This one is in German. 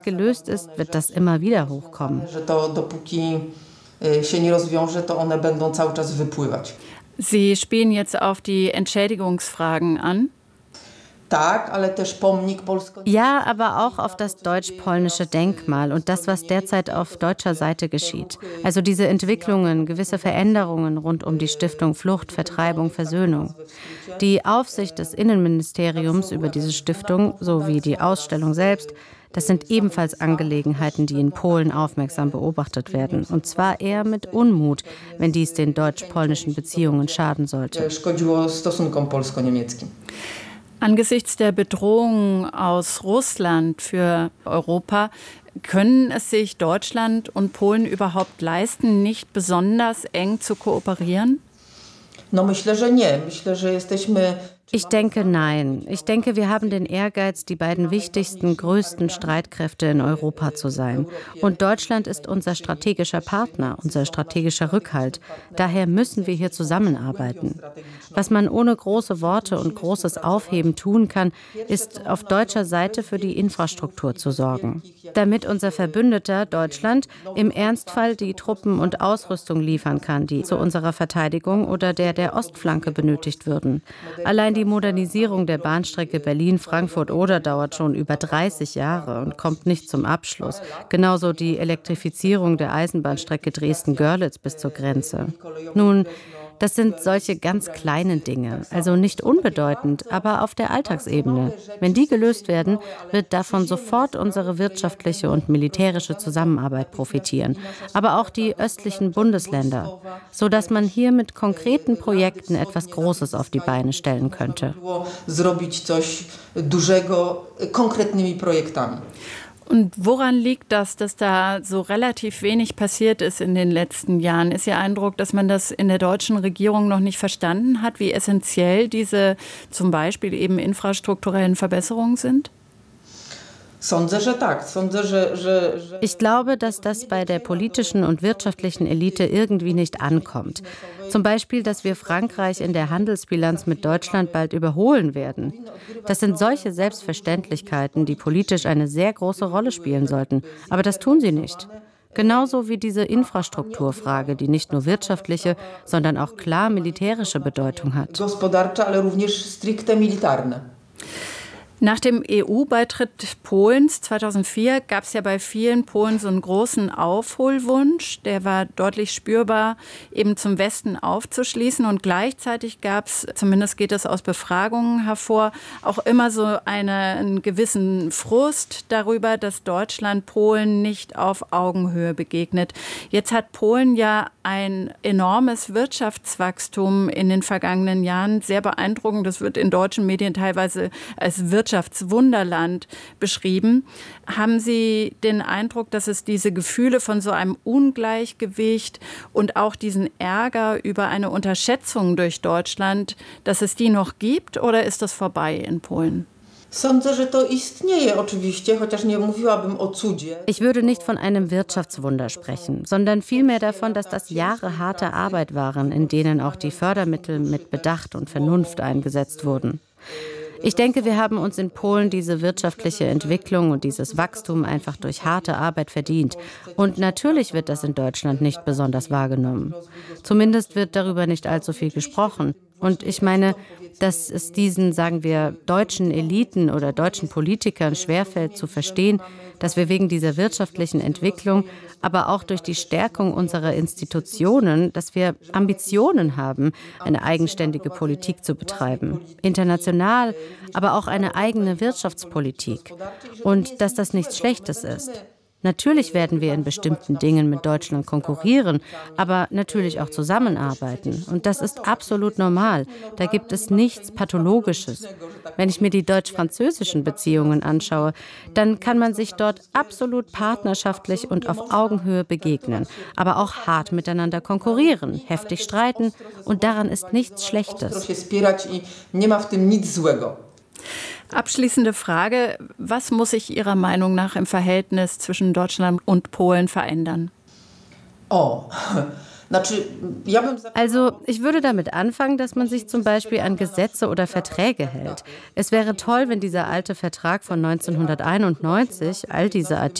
gelöst ist, wird das immer wieder hochkommen. Sie spielen jetzt auf die Entschädigungsfragen an. Ja, aber auch auf das deutsch-polnische Denkmal und das, was derzeit auf deutscher Seite geschieht. Also diese Entwicklungen, gewisse Veränderungen rund um die Stiftung Flucht, Vertreibung, Versöhnung. Die Aufsicht des Innenministeriums über diese Stiftung sowie die Ausstellung selbst, das sind ebenfalls Angelegenheiten, die in Polen aufmerksam beobachtet werden. Und zwar eher mit Unmut, wenn dies den deutsch-polnischen Beziehungen schaden sollte. Angesichts der Bedrohung aus Russland für Europa, können es sich Deutschland und Polen überhaupt leisten, nicht besonders eng zu kooperieren? Ich denke, nein. Ich denke, wir haben den Ehrgeiz, die beiden wichtigsten, größten Streitkräfte in Europa zu sein. Und Deutschland ist unser strategischer Partner, unser strategischer Rückhalt. Daher müssen wir hier zusammenarbeiten. Was man ohne große Worte und großes Aufheben tun kann, ist auf deutscher Seite für die Infrastruktur zu sorgen. Damit unser Verbündeter Deutschland im Ernstfall die Truppen und Ausrüstung liefern kann, die zu unserer Verteidigung oder der Ostflanke benötigt würden. Allein die Modernisierung der Bahnstrecke Berlin-Frankfurt-Oder dauert schon über 30 Jahre und kommt nicht zum Abschluss. Genauso die Elektrifizierung der Eisenbahnstrecke Dresden-Görlitz bis zur Grenze. Nun, das sind solche ganz kleinen Dinge, also nicht unbedeutend, aber auf der Alltagsebene. Wenn die gelöst werden, wird davon sofort unsere wirtschaftliche und militärische Zusammenarbeit profitieren, aber auch die östlichen Bundesländer, sodass man hier mit konkreten Projekten etwas Großes auf die Beine stellen könnte. Und woran liegt das, dass da so relativ wenig passiert ist in den letzten Jahren? Ist Ihr Eindruck, dass man das in der deutschen Regierung noch nicht verstanden hat, wie essentiell diese zum Beispiel eben infrastrukturellen Verbesserungen sind? Ich glaube, dass das bei der politischen und wirtschaftlichen Elite irgendwie nicht ankommt. Zum Beispiel, dass wir Frankreich in der Handelsbilanz mit Deutschland bald überholen werden. Das sind solche Selbstverständlichkeiten, die politisch eine sehr große Rolle spielen sollten. Aber das tun sie nicht. Genauso wie diese Infrastrukturfrage, die nicht nur wirtschaftliche, sondern auch klar militärische Bedeutung hat. Nach dem EU-Beitritt Polens 2004 gab es ja bei vielen Polen so einen großen Aufholwunsch. Der war deutlich spürbar, eben zum Westen aufzuschließen. Und gleichzeitig gab es, zumindest geht das aus Befragungen hervor, auch immer so einen gewissen Frust darüber, dass Deutschland Polen nicht auf Augenhöhe begegnet. Jetzt hat Polen ja ein enormes Wirtschaftswachstum in den vergangenen Jahren. Sehr beeindruckend. Das wird in deutschen Medien teilweise als Wirtschaftswunderland beschrieben. Haben Sie den Eindruck, dass es diese Gefühle von so einem Ungleichgewicht und auch diesen Ärger über eine Unterschätzung durch Deutschland, dass es die noch gibt, oder ist das vorbei in Polen? Ich würde nicht von einem Wirtschaftswunder sprechen, sondern vielmehr davon, dass das Jahre harte Arbeit waren, in denen auch die Fördermittel mit Bedacht und Vernunft eingesetzt wurden. Ich denke, wir haben uns in Polen diese wirtschaftliche Entwicklung und dieses Wachstum einfach durch harte Arbeit verdient. Und natürlich wird das in Deutschland nicht besonders wahrgenommen. Zumindest wird darüber nicht allzu viel gesprochen. Und ich meine, dass es diesen, sagen wir, deutschen Eliten oder deutschen Politikern schwerfällt zu verstehen, dass wir wegen dieser wirtschaftlichen Entwicklung, aber auch durch die Stärkung unserer Institutionen, dass wir Ambitionen haben, eine eigenständige Politik zu betreiben. International, aber auch eine eigene Wirtschaftspolitik. Und dass das nichts Schlechtes ist. Natürlich werden wir in bestimmten Dingen mit Deutschland konkurrieren, aber natürlich auch zusammenarbeiten. Und das ist absolut normal. Da gibt es nichts Pathologisches. Wenn ich mir die deutsch-französischen Beziehungen anschaue, dann kann man sich dort absolut partnerschaftlich und auf Augenhöhe begegnen, aber auch hart miteinander konkurrieren, heftig streiten. Und daran ist nichts Schlechtes. Abschließende Frage: Was muss sich Ihrer Meinung nach im Verhältnis zwischen Deutschland und Polen verändern? Also, ich würde damit anfangen, dass man sich zum Beispiel an Gesetze oder Verträge hält. Es wäre toll, wenn dieser alte Vertrag von 1991, all diese